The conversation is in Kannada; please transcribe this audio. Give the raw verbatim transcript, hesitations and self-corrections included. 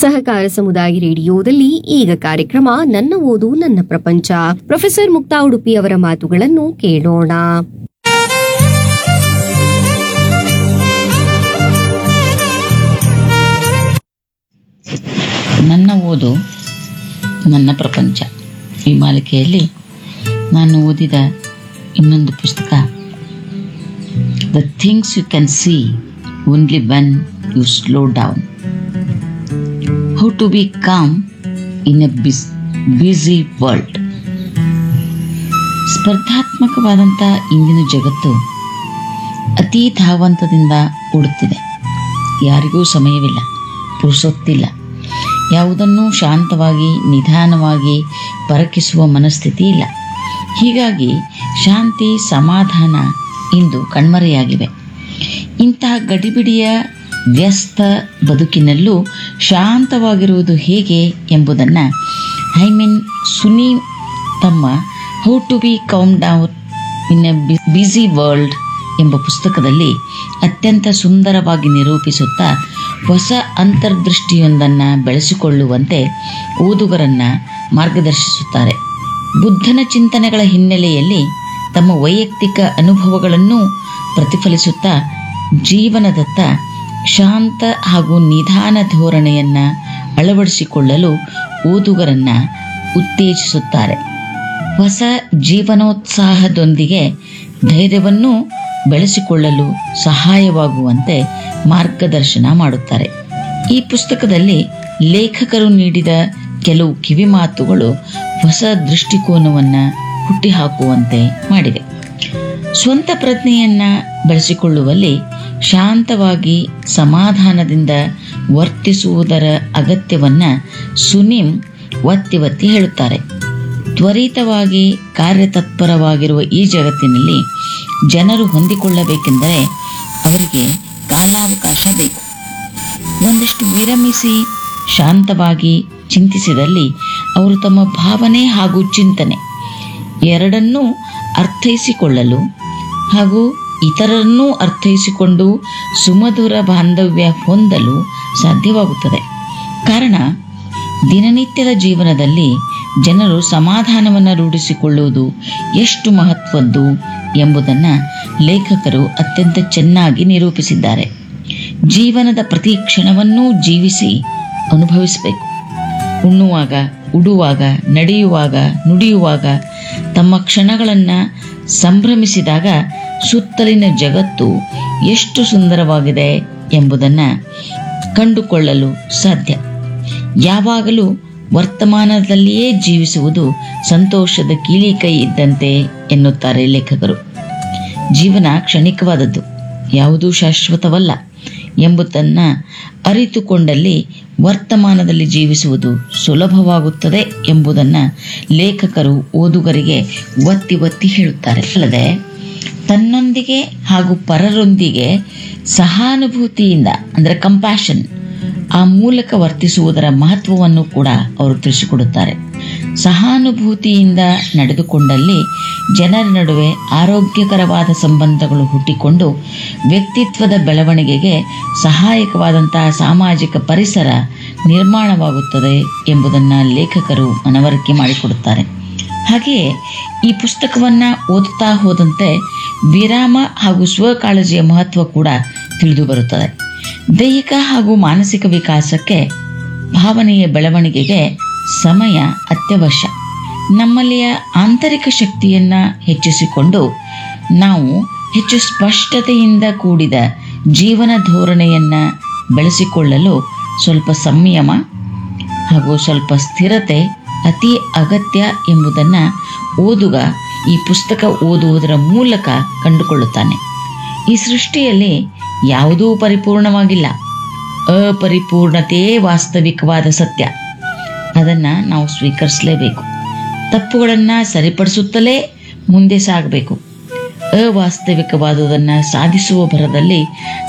ಸಹಕಾರ ಸಮುದಾಯ ರೇಡಿಯೋದಲ್ಲಿ ಈಗ ಕಾರ್ಯಕ್ರಮ ನನ್ನ ಓದು ನನ್ನ ಪ್ರಪಂಚ. ಪ್ರೊಫೆಸರ್ ಮುಕ್ತಾ ಉಡುಪಿ ಅವರ ಮಾತುಗಳನ್ನು ಕೇಳೋಣ. ನನ್ನ ಓದು ನನ್ನ ಪ್ರಪಂಚ ಈ ಮಾಲಿಕೆಯಲ್ಲಿ ನಾನು ಓದಿದ ಇನ್ನೊಂದು ಪುಸ್ತಕ the things you can see only when you slow down, how to B com in a busy world. ಸ್ಪರ್ಧಾತ್ಮಕವಾದಂಥ ಇಂದಿನ ಜಗತ್ತು ಅತೀ ಧಾವಂತದಿಂದ ಓಡುತ್ತಿದೆ. ಯಾರಿಗೂ ಸಮಯವಿಲ್ಲ, ಪುರುಸೊತ್ತಿಲ್ಲ. ಯಾವುದನ್ನೂ ಶಾಂತವಾಗಿ ನಿಧಾನವಾಗಿ ಪರಕಿಸುವ ಮನಸ್ಥಿತಿ ಇಲ್ಲ. ಹೀಗಾಗಿ ಶಾಂತಿ ಸಮಾಧಾನ ಇಂದು ಕಣ್ಮರೆಯಾಗಿವೆ. ಇಂತಹ ಗಡಿಬಿಡಿಯ ವ್ಯಸ್ತ ಬದುಕಿನಲ್ಲೂ ಶಾಂತವಾಗಿರುವುದು ಹೇಗೆ ಎಂಬುದನ್ನು ಹೈಮಿನ್ ಸುನಿ ತಮ್ಮ how to B calm down in a busy world ಎಂಬ ಪುಸ್ತಕದಲ್ಲಿ ಅತ್ಯಂತ ಸುಂದರವಾಗಿ ನಿರೂಪಿಸುತ್ತಾ ಹೊಸ ಅಂತರ್ದೃಷ್ಟಿಯೊಂದನ್ನು ಬೆಳೆಸಿಕೊಳ್ಳುವಂತೆ ಓದುಗರನ್ನು ಮಾರ್ಗದರ್ಶಿಸುತ್ತಾರೆ. ಬುದ್ಧನ ಚಿಂತನೆಗಳ ಹಿನ್ನೆಲೆಯಲ್ಲಿ ತಮ್ಮ ವೈಯಕ್ತಿಕ ಅನುಭವಗಳನ್ನು ಪ್ರತಿಫಲಿಸುತ್ತಾ ಜೀವನದತ್ತ ಶಾಂತ ಹಾಗೂ ನಿಧಾನ ಧೋರಣೆಯನ್ನು ಅಳವಡಿಸಿಕೊಳ್ಳಲು ಓದುಗರನ್ನು ಉತ್ತೇಜಿಸುತ್ತಾರೆ. ಹೊಸ ಜೀವನೋತ್ಸಾಹದೊಂದಿಗೆ ಧೈರ್ಯವನ್ನು ಬೆಳೆಸಿಕೊಳ್ಳಲು ಸಹಾಯವಾಗುವಂತೆ ಮಾರ್ಗದರ್ಶನ ಮಾಡುತ್ತಾರೆ. ಈ ಪುಸ್ತಕದಲ್ಲಿ ಲೇಖಕರು ನೀಡಿದ ಕೆಲವು ಕಿವಿಮಾತುಗಳು ಹೊಸ ದೃಷ್ಟಿಕೋನವನ್ನು ಹುಟ್ಟಿಹಾಕುವಂತೆ ಮಾಡಿವೆ. ಸ್ವಂತ ಪ್ರಜ್ಞೆಯನ್ನು ಬೆಳೆಸಿಕೊಳ್ಳುವಲ್ಲಿ ಶಾಂತವಾಗಿ ಸಮಾಧಾನದಿಂದ ವರ್ತಿಸುವುದರ ಅಗತ್ಯವನ್ನು ಸುನಿಮ್ ಒತ್ತಿ ಒತ್ತಿ ಹೇಳುತ್ತಾರೆ. ತ್ವರಿತವಾಗಿ ಕಾರ್ಯತತ್ಪರವಾಗಿರುವ ಈ ಜಗತ್ತಿನಲ್ಲಿ ಜನರು ಹೊಂದಿಕೊಳ್ಳಬೇಕೆಂದರೆ ಅವರಿಗೆ ಕಾಲಾವಕಾಶ ಬೇಕು. ಒಂದಷ್ಟು ವಿರಮಿಸಿ ಶಾಂತವಾಗಿ ಚಿಂತಿಸಿದಲ್ಲಿ ಅವರು ತಮ್ಮ ಭಾವನೆ ಹಾಗೂ ಚಿಂತನೆ ಎರಡನ್ನೂ ಅರ್ಥೈಸಿಕೊಳ್ಳಲು ಹಾಗೂ ಇತರರನ್ನೂ ಅರ್ಥೈಸಿಕೊಂಡು ಸುಮಧುರ ಬಾಂಧವ್ಯ ಹೊಂದಲು ಸಾಧ್ಯವಾಗುತ್ತದೆ. ಕಾರಣ ದಿನನಿತ್ಯದ ಜೀವನದಲ್ಲಿ ಜನರು ಸಮಾಧಾನವನ್ನು ರೂಢಿಸಿಕೊಳ್ಳುವುದು ಎಷ್ಟು ಮಹತ್ವದ್ದು ಎಂಬುದನ್ನು ಲೇಖಕರು ಅತ್ಯಂತ ಚೆನ್ನಾಗಿ ನಿರೂಪಿಸಿದ್ದಾರೆ. ಜೀವನದ ಪ್ರತಿ ಕ್ಷಣವನ್ನೂ ಜೀವಿಸಿ ಅನುಭವಿಸಬೇಕು. ಉಣ್ಣುವಾಗ, ಉಡುವಾಗ, ನಡೆಯುವಾಗ, ನುಡಿಯುವಾಗ ತಮ್ಮ ಕ್ಷಣಗಳನ್ನು ಸಂಭ್ರಮಿಸಿದಾಗ ಸುತ್ತಲಿನ ಜಗತ್ತು ಎಷ್ಟು ಸುಂದರವಾಗಿದೆ ಎಂಬುದನ್ನು ಕಂಡುಕೊಳ್ಳಲು ಸಾಧ್ಯ. ಯಾವಾಗಲೂ ವರ್ತಮಾನದಲ್ಲಿಯೇ ಜೀವಿಸುವುದು ಸಂತೋಷದ ಕೀಲಿಕೈ ಇದ್ದಂತೆ ಎನ್ನುತ್ತಾರೆ ಲೇಖಕರು. ಜೀವನ ಕ್ಷಣಿಕವಾದದ್ದು, ಯಾವುದೂ ಶಾಶ್ವತವಲ್ಲ ಎಂಬುದನ್ನು ಅರಿತುಕೊಂಡಲ್ಲಿ ವರ್ತಮಾನದಲ್ಲಿ ಜೀವಿಸುವುದು ಸುಲಭವಾಗುತ್ತದೆ ಎಂಬುದನ್ನು ಲೇಖಕರು ಓದುಗರಿಗೆ ಒತ್ತಿ ಒತ್ತಿ ಹೇಳುತ್ತಾರೆ. ಅಲ್ಲದೆ ತನ್ನೊಂದಿಗೆ ಹಾಗೂ ಪರರೊಂದಿಗೆ ಸಹಾನುಭೂತಿಯಿಂದ ಅಂದರೆ ಕಂಪ್ಯಾಷನ್ ಆ ಮೂಲಕ ವರ್ತಿಸುವುದರ ಮಹತ್ವವನ್ನು ಕೂಡ ಅವರು ತಿಳಿಸಿಕೊಡುತ್ತಾರೆ. ಸಹಾನುಭೂತಿಯಿಂದ ನಡೆದುಕೊಂಡಲ್ಲಿ ಜನರ ನಡುವೆ ಆರೋಗ್ಯಕರವಾದ ಸಂಬಂಧಗಳು ಹುಟ್ಟಿಕೊಂಡು ವ್ಯಕ್ತಿತ್ವದ ಬೆಳವಣಿಗೆಗೆ ಸಹಾಯಕವಾದಂತಹ ಸಾಮಾಜಿಕ ಪರಿಸರ ನಿರ್ಮಾಣವಾಗುತ್ತದೆ ಎಂಬುದನ್ನು ಲೇಖಕರು ಮನವರಿಕೆ ಮಾಡಿಕೊಡುತ್ತಾರೆ. ಹಾಗೆಯೇ ಈ ಪುಸ್ತಕವನ್ನು ಓದುತ್ತಾ ಹೋದಂತೆ ವಿರಾಮ ಹಾಗೂ ಸ್ವಕಾಳಜಿಯ ಮಹತ್ವ ಕೂಡ ತಿಳಿದು ಬರುತ್ತದೆ. ದೈಹಿಕ ಹಾಗೂ ಮಾನಸಿಕ ವಿಕಾಸಕ್ಕೆ ಭಾವನೆಯ ಬೆಳವಣಿಗೆಗೆ ಸಮಯ ಅತ್ಯವಶ್ಯ. ನಮ್ಮಲ್ಲಿಯ ಆಂತರಿಕ ಶಕ್ತಿಯನ್ನು ಹೆಚ್ಚಿಸಿಕೊಂಡು ನಾವು ಹೆಚ್ಚು ಸ್ಪಷ್ಟತೆಯಿಂದ ಕೂಡಿದ ಜೀವನ ಧೋರಣೆಯನ್ನು ಬೆಳೆಸಿಕೊಳ್ಳಲು ಸ್ವಲ್ಪ ಸಂಯಮ ಹಾಗೂ ಸ್ವಲ್ಪ ಸ್ಥಿರತೆ ಅತಿ ಅಗತ್ಯ ಎಂಬುದನ್ನು ಓದುಗ ಈ ಪುಸ್ತಕ ಓದುವುದರ ಮೂಲಕ ಕಂಡುಕೊಳ್ಳುತ್ತಾನೆ. ಈ ಸೃಷ್ಟಿಯಲ್ಲಿ ಯಾವುದೂ ಪರಿಪೂರ್ಣವಾಗಿಲ್ಲ. ಅಪರಿಪೂರ್ಣತೆಯೇ ವಾಸ್ತವಿಕವಾದ ಸತ್ಯ. ಅದನ್ನು ನಾವು ಸ್ವೀಕರಿಸಲೇಬೇಕು. ತಪ್ಪುಗಳನ್ನು ಸರಿಪಡಿಸುತ್ತಲೇ ಮುಂದೆ ಸಾಗಬೇಕು. ಅವಾಸ್ತವಿಕವಾದುದನ್ನು ಸಾಧಿಸುವ ಭರದಲ್ಲಿ